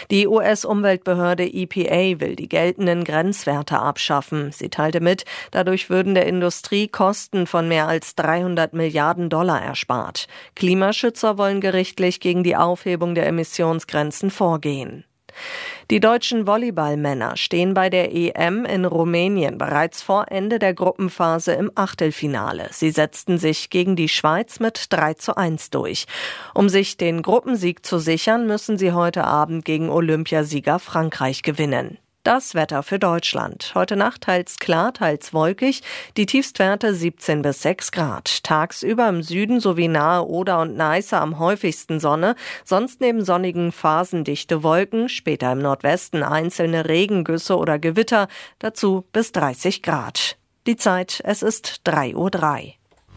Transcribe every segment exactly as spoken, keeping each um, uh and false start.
Die U S-Umweltbehörde E P A will die geltenden Grenzwerte abschaffen. Sie teilte mit, dadurch würden der Industrie Kosten von mehr als dreihundert Milliarden Dollar erspart. Klimaschützer wollen gerichtlich gegen die Aufhebung der Emissionsgrenzen vorgehen. Die deutschen Volleyballmänner stehen bei der E M in Rumänien bereits vor Ende der Gruppenphase im Achtelfinale. Sie setzten sich gegen die Schweiz mit drei zu eins durch. Um sich den Gruppensieg zu sichern, müssen sie heute Abend gegen Olympiasieger Frankreich gewinnen. Das Wetter für Deutschland. Heute Nacht teils klar, teils wolkig. Die Tiefstwerte siebzehn bis sechs Grad. Tagsüber im Süden sowie nahe Oder und Neiße am häufigsten Sonne. Sonst neben sonnigen Phasen dichte Wolken. Später im Nordwesten einzelne Regengüsse oder Gewitter. Dazu bis dreißig Grad. Die Zeit, es ist drei Uhr drei.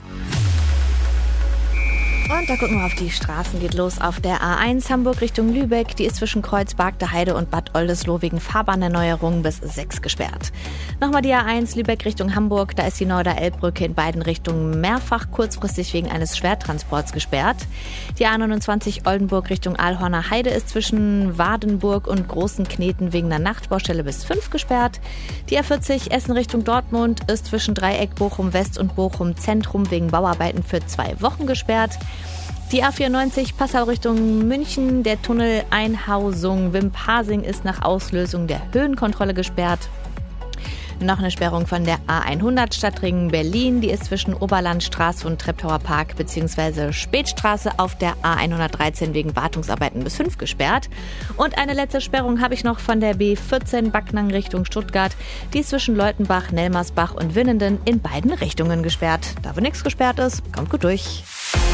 Und da gucken wir auf die Straßen. Geht los auf der A eins Hamburg Richtung Lübeck. Die ist zwischen Kreuz Bargteheide und Bad Oldesloe wegen Fahrbahnerneuerung bis sechs gesperrt. Nochmal die A eins Lübeck Richtung Hamburg. Da ist die Norder-Elb-Brücke in beiden Richtungen mehrfach kurzfristig wegen eines Schwertransports gesperrt. Die A neunundzwanzig Oldenburg Richtung Aalhorner Heide ist zwischen Wadenburg und Großen Kneten wegen einer Nachtbaustelle bis fünf gesperrt. Die A vierzig Essen Richtung Dortmund ist zwischen Dreieck Bochum West und Bochum Zentrum wegen Bauarbeiten für zwei Wochen gesperrt. Die A vierundneunzig Passau Richtung München, der Tunnel Einhausung Wimpasing ist nach Auslösung der Höhenkontrolle gesperrt. Noch eine Sperrung von der A hundert Stadtring Berlin, die ist zwischen Oberlandstraße und Treptower Park bzw. Spätstraße auf der A hundertdreizehn wegen Wartungsarbeiten bis fünf gesperrt. Und eine letzte Sperrung habe ich noch von der B vierzehn Backnang Richtung Stuttgart, die ist zwischen Leutenbach, Nelmersbach und Winnenden in beiden Richtungen gesperrt. Da wo nichts gesperrt ist, kommt gut durch.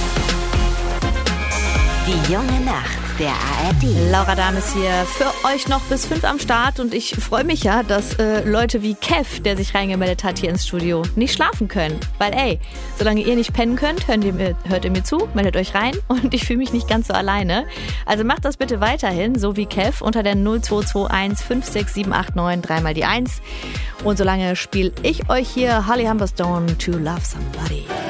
Die junge Nacht der A R D. Laura Dames hier für euch noch bis fünf am Start und ich freue mich ja, dass äh, Leute wie Kev, der sich reingemeldet hat hier ins Studio, nicht schlafen können. Weil ey, solange ihr nicht pennen könnt, hört ihr mir, hört ihr mir zu, meldet euch rein und ich fühle mich nicht ganz so alleine. Also macht das bitte weiterhin, so wie Kev, unter der null zwei zwei eins fünf sechs sieben acht neun dreimal die eins. Und solange spiele ich euch hier Holly Humberstone to Love Somebody.